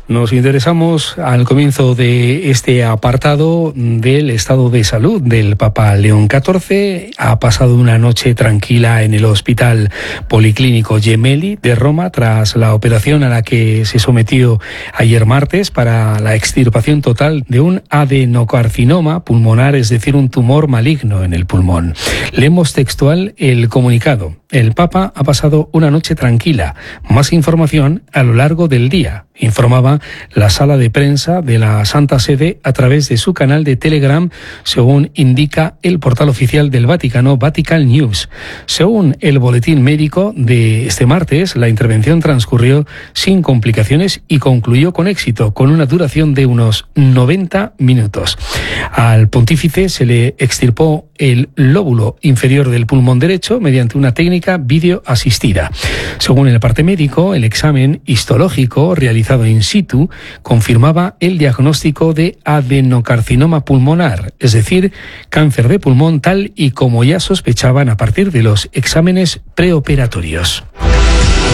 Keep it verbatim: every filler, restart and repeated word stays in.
Nos interesamos al comienzo de este apartado del estado de salud del Papa León catorce. Ha pasado una noche tranquila en el Hospital Policlínico Gemelli de Roma tras la operación a la que se sometió ayer martes para la extirpación total de un adenocarcinoma pulmonar, es decir, un tumor maligno en el pulmón. Leemos textual el comunicado. El Papa ha pasado una noche tranquila. Más información a lo largo del día, informaba la sala de prensa de la Santa Sede a través de su canal de Telegram, según indica el portal oficial del Vaticano, Vatican News. Según el boletín médico de este martes, la intervención transcurrió sin complicaciones y concluyó con éxito, con una duración de unos noventa minutos. Al pontífice se le extirpó el lóbulo inferior del pulmón derecho mediante una técnica videoasistida. Según el parte médico, el examen histológico realizado in situ confirmaba el diagnóstico de adenocarcinoma pulmonar, es decir, cáncer de pulmón tal y como ya sospechaban a partir de los exámenes preoperatorios.